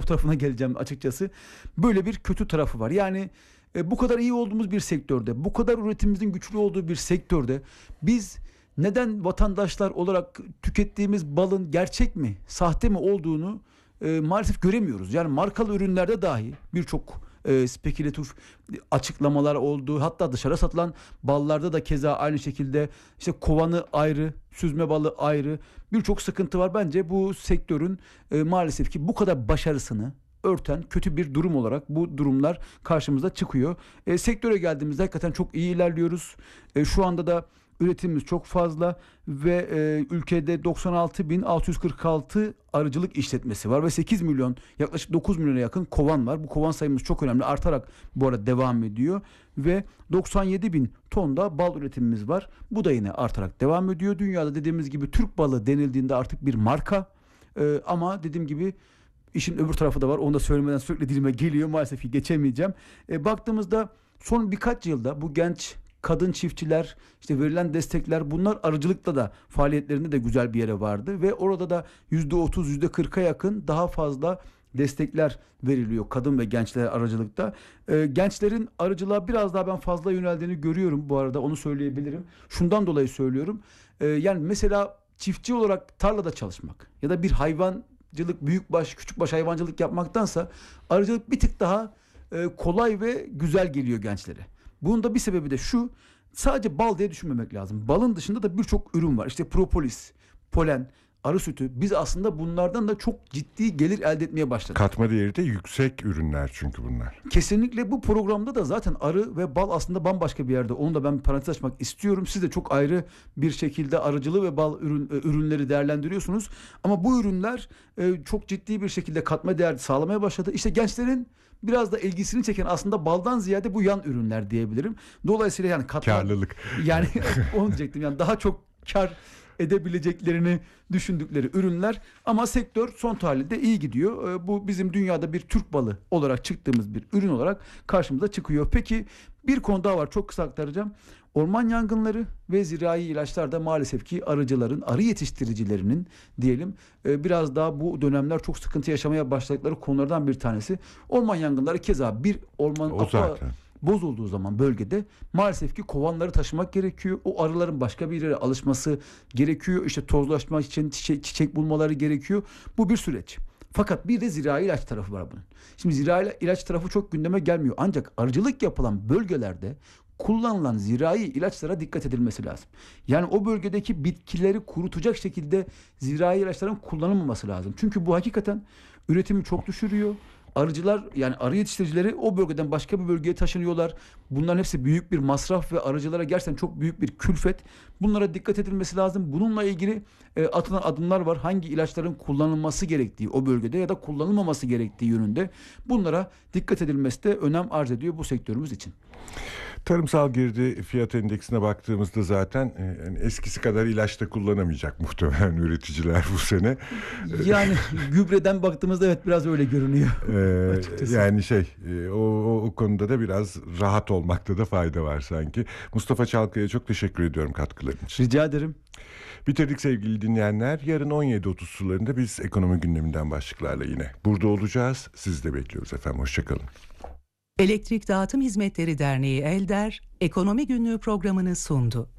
tarafına geleceğim açıkçası. Böyle bir kötü tarafı var. Yani bu kadar iyi olduğumuz bir sektörde, bu kadar üretimimizin güçlü olduğu bir sektörde biz neden vatandaşlar olarak tükettiğimiz balın gerçek mi, sahte mi olduğunu maalesef göremiyoruz. Yani markalı ürünlerde dahi birçok spekülatif açıklamalar oldu. Hatta dışarı satılan ballarda da keza aynı şekilde işte kovanı ayrı, süzme balı ayrı, birçok sıkıntı var. Bence bu sektörün maalesef ki bu kadar başarısını örten kötü bir durum olarak bu durumlar karşımıza çıkıyor. Sektöre geldiğimizde hakikaten çok iyi ilerliyoruz. Şu anda da üretimimiz çok fazla ve ülkede 96.646 arıcılık işletmesi var ve 8 milyon, yaklaşık 9 milyona yakın kovan var. Bu kovan sayımız çok önemli, artarak bu arada devam ediyor ve 97 bin ton da bal üretimimiz var. Bu da yine artarak devam ediyor. Dünyada dediğimiz gibi Türk balı denildiğinde artık bir marka, ama dediğim gibi İşin öbür tarafı da var. Onu da söylemeden sürekli dilime geliyor. Maalesef ki geçemeyeceğim. Baktığımızda son birkaç yılda bu genç kadın çiftçiler, işte verilen destekler, bunlar arıcılıkta da faaliyetlerinde de güzel bir yere vardı. Ve orada da %30, %40'a yakın daha fazla destekler veriliyor kadın ve gençlere arıcılıkta. Gençlerin arıcılığa biraz daha ben fazla yöneldiğini görüyorum bu arada, onu söyleyebilirim. Şundan dolayı söylüyorum. Yani mesela çiftçi olarak tarlada çalışmak ya da bir hayvancılık, büyükbaş, küçükbaş hayvancılık yapmaktansa arıcılık bir tık daha kolay ve güzel geliyor gençlere. Bunun da bir sebebi de şu: sadece bal diye düşünmemek lazım. Balın dışında da birçok ürün var. İşte propolis, polen, arı sütü. Biz aslında bunlardan da çok ciddi gelir elde etmeye başladık. Katma değeri de yüksek ürünler çünkü bunlar. Kesinlikle bu programda da zaten arı ve bal aslında bambaşka bir yerde. Onu da ben parantez açmak istiyorum. Siz de çok ayrı bir şekilde arıcılığı ve bal ürünleri değerlendiriyorsunuz. Ama bu ürünler çok ciddi bir şekilde katma değer sağlamaya başladı. İşte gençlerin biraz da ilgisini çeken aslında baldan ziyade bu yan ürünler diyebilirim. Dolayısıyla yani karlılık. Yani onu diyecektim. Yani daha çok kar edebileceklerini düşündükleri ürünler, ama sektör son tahlilde iyi gidiyor. Bu bizim dünyada bir Türk balı olarak çıktığımız bir ürün olarak karşımıza çıkıyor. Peki bir konu daha var, çok kısa aktaracağım. Orman yangınları ve zirai ilaçlar da maalesef ki arıcıların, arı yetiştiricilerinin diyelim biraz daha bu dönemler çok sıkıntı yaşamaya başladıkları konulardan bir tanesi. Orman yangınları keza bir orman bozulduğu zaman bölgede maalesef ki kovanları taşımak gerekiyor. O arıların başka bir yere alışması gerekiyor. İşte tozlaşmak için çiçek bulmaları gerekiyor. Bu bir süreç. Fakat bir de zirai ilaç tarafı var bunun. Şimdi zirai ilaç tarafı çok gündeme gelmiyor. Ancak arıcılık yapılan bölgelerde kullanılan zirai ilaçlara dikkat edilmesi lazım. Yani o bölgedeki bitkileri kurutacak şekilde zirai ilaçların kullanılmaması lazım. Çünkü bu hakikaten üretimi çok düşürüyor. Arıcılar, yani arı yetiştiricileri o bölgeden başka bir bölgeye taşınıyorlar. Bunların hepsi büyük bir masraf ve arıcılara gerçekten çok büyük bir külfet. Bunlara dikkat edilmesi lazım. Bununla ilgili atılan adımlar var. Hangi ilaçların kullanılması gerektiği o bölgede ya da kullanılmaması gerektiği yönünde, bunlara dikkat edilmesi de önem arz ediyor bu sektörümüz için. Tarımsal girdi fiyat endeksine baktığımızda zaten yani eskisi kadar ilaç da kullanamayacak muhtemelen üreticiler bu sene. Yani gübreden baktığımızda evet biraz öyle görünüyor. Yani o konuda da biraz rahat olmakta da fayda var sanki. Mustafa Çalkaya çok teşekkür ediyorum katkıların için. Rica ederim. Bitirdik sevgili dinleyenler. Yarın 17.30 sularında biz ekonomi gündeminden başlıklarla yine burada olacağız. Sizi de bekliyoruz efendim. Hoşçakalın. Elektrik Dağıtım Hizmetleri Derneği ELDER, Ekonomi Günlüğü programını sundu.